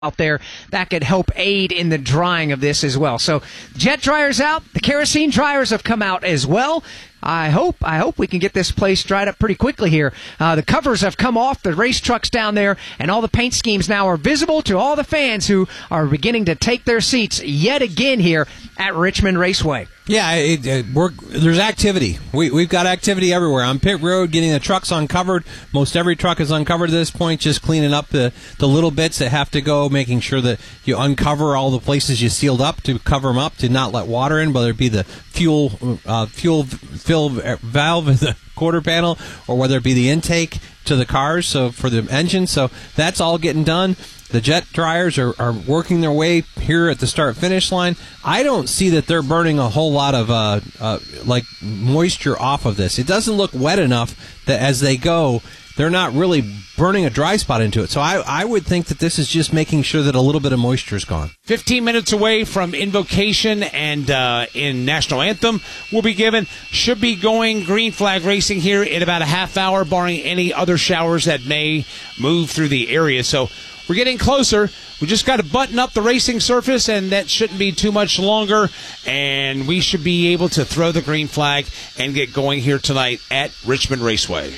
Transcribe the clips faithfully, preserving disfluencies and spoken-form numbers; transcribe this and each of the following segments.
out there that could help aid in the drying of this as well. So jet dryers out, the kerosene dryers have come out as well. I hope I hope we can get this place dried up pretty quickly here. Uh, the covers have come off the race trucks down there, and all the paint schemes now are visible to all the fans who are beginning to take their seats yet again here at Richmond Raceway. Yeah, it, it, we're, there's activity. We, we've got activity everywhere. On pit road, getting the trucks uncovered. Most every truck is uncovered at this point, just cleaning up the, the little bits that have to go, making sure that you uncover all the places you sealed up to cover them up, to not let water in, whether it be the fuel uh, fuel fill valve in the quarter panel or whether it be the intake to the cars, so for the engine. So that's all getting done. The jet dryers are, are working their way here at the start-finish line. I don't see that they're burning a whole lot of uh, uh, like moisture off of this. It doesn't look wet enough that as they go, they're not really burning a dry spot into it. So I, I would think that this is just making sure that a little bit of moisture is gone. fifteen minutes away from Invocation and uh, in National Anthem will be given. Should be going green flag racing here in about a half hour, barring any other showers that may move through the area. So we're getting closer. We just got to button up the racing surface, and that shouldn't be too much longer. And we should be able to throw the green flag and get going here tonight at Richmond Raceway.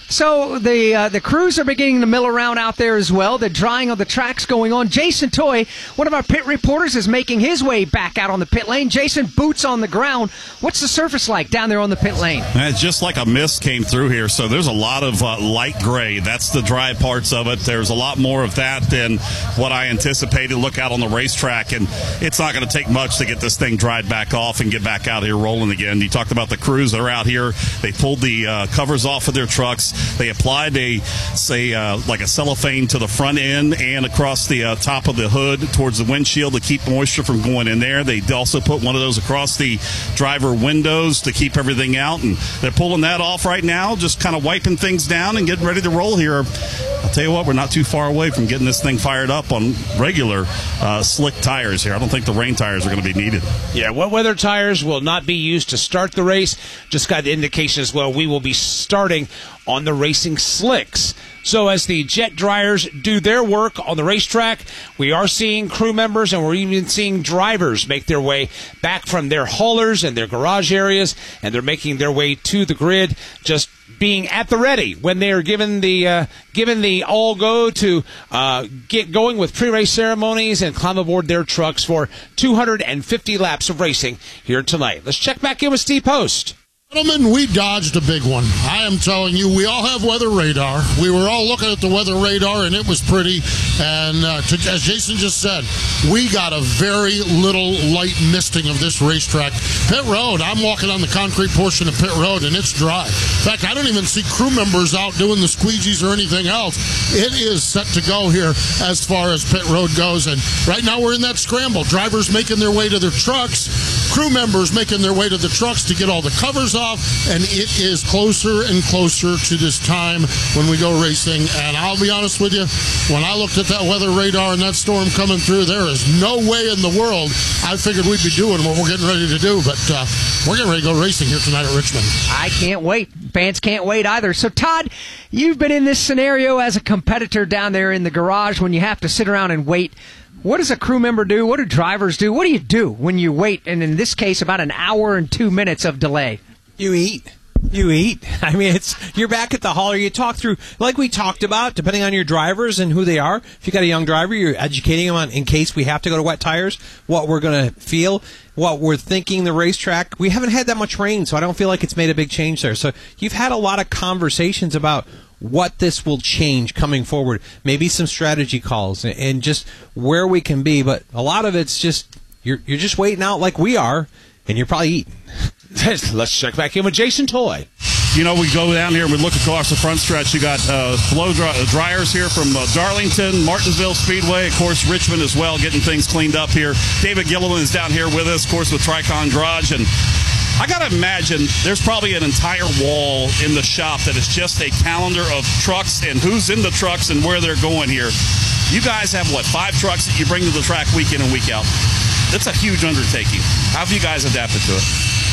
So the uh, the crews are beginning to mill around out there as well. The drying of the tracks going on. Jason Toy, one of our pit reporters, is making his way back out on the pit lane. Jason, boots on the ground. What's the surface like down there on the pit lane? It's just like a mist came through here, so there's a lot of uh, light gray. That's the dry parts of it. There's a lot more of that than what I anticipated. Look out on the racetrack, and it's not going to take much to get this thing dried back off and get back out here rolling again. You talked about the crews that are out here. They pulled the uh, covers off of their trucks. They applied a, say, uh, like a cellophane to the front end and across the uh, top of the hood towards the windshield to keep moisture from going in there. They also put one of those across the driver windows to keep everything out, and they're pulling that off right now, just kind of wiping things down and getting ready to roll here. I'll tell you what, we're not too far away from getting this thing fired up on regular uh, slick tires here. I don't think the rain tires are going to be needed. Yeah, wet weather tires will not be used to start the race. Just got the indication as well, we will be starting on the racing slicks. So as the jet dryers do their work on the racetrack, we are seeing crew members and we're even seeing drivers make their way back from their haulers and their garage areas, and they're making their way to the grid, just being at the ready when they are given the uh, given the all go to uh, get going with pre-race ceremonies and climb aboard their trucks for two hundred fifty laps of racing here tonight. Let's check back in with Steve Post. Gentlemen, we dodged a big one. I am telling you, we all have weather radar. We were all looking at the weather radar, and it was pretty. And uh, to, as Jason just said, we got a very little light misting of this racetrack. Pit road, I'm walking on the concrete portion of pit road, and it's dry. In fact, I don't even see crew members out doing the squeegees or anything else. It is set to go here as far as pit road goes. And right now we're in that scramble. Drivers making their way to their trucks, crew members making their way to the trucks to get all the covers off, and it is closer and closer to this time when we go racing. And I'll be honest with you, when I looked at that weather radar and that storm coming through, there is no way in the world I figured we'd be doing what we're getting ready to do. But uh, we're getting ready to go racing here tonight at Richmond. I can't wait. Fans can't wait either. So, Todd, you've been in this scenario as a competitor down there in the garage when you have to sit around and wait. What does a crew member do? What do drivers do? What do you do when you wait, and in this case, about an hour and two minutes of delay? You eat. You eat. I mean, it's you're back at the hauler. You talk through, like we talked about, depending on your drivers and who they are. If you got a young driver, you're educating them on, in case we have to go to wet tires, what we're going to feel, what we're thinking the racetrack. We haven't had that much rain, so I don't feel like it's made a big change there. So you've had a lot of conversations about what this will change coming forward, maybe some strategy calls and just where we can be. But a lot of it's just you're you're just waiting out like we are, and you're probably eating. Let's check back in with Jason Toy. You know, we go down here and we look across the front stretch. You got uh, blow dry- dryers here from uh, Darlington, Martinsville Speedway, of course, Richmond as well, getting things cleaned up here. David Gilliland is down here with us, of course, with Tricon Garage. And I got to imagine there's probably an entire wall in the shop that is just a calendar of trucks and who's in the trucks and where they're going here. You guys have, what, five trucks that you bring to the track week in and week out? That's a huge undertaking. How have you guys adapted to it?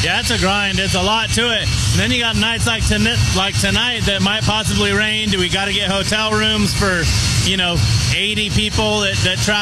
Yeah, it's a grind. It's a lot to it. And then you got nights like tonight, like tonight that might possibly rain. Do we got to get hotel rooms for, you know, eighty people that, that try